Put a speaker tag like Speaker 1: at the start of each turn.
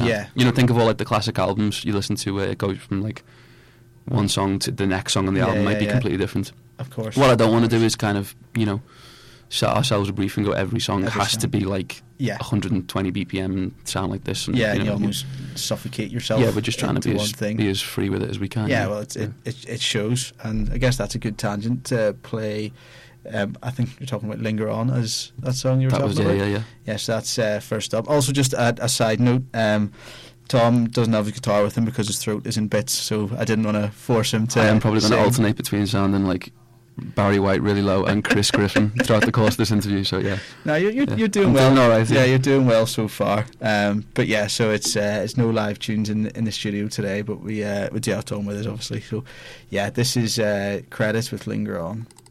Speaker 1: Yeah.
Speaker 2: You know, think of all like the classic albums you listen to where it goes from like one song to the next song on the album might be completely different.
Speaker 1: Of course.
Speaker 2: What I don't want to do is kind of, you know, set ourselves a brief and go every song has to be like 120 BPM and sound like this. And,
Speaker 1: yeah,
Speaker 2: you
Speaker 1: and
Speaker 2: know,
Speaker 1: you almost suffocate yourself.
Speaker 2: Yeah, we're just trying to be as free with it as we can.
Speaker 1: Yeah, well, it shows, and I guess that's a good tangent to play. I think you're talking about "Linger On" as that song you were talking about.
Speaker 2: Yeah.
Speaker 1: Yes, that's first up. Also, just a side note. Tom doesn't have his guitar with him because his throat is in bits, so I didn't want to force him to.
Speaker 2: I'm probably going to
Speaker 1: sing.
Speaker 2: alternate between sounding like Barry White really low and Chris Griffin throughout the course of this interview. So yeah,
Speaker 1: no, you're doing
Speaker 2: I'm
Speaker 1: well.
Speaker 2: Doing all right,
Speaker 1: yeah, you're doing well so far. But yeah, so it's no live tunes in the studio today, but we do have Tom with us obviously. So yeah, this is Credits with "Linger On."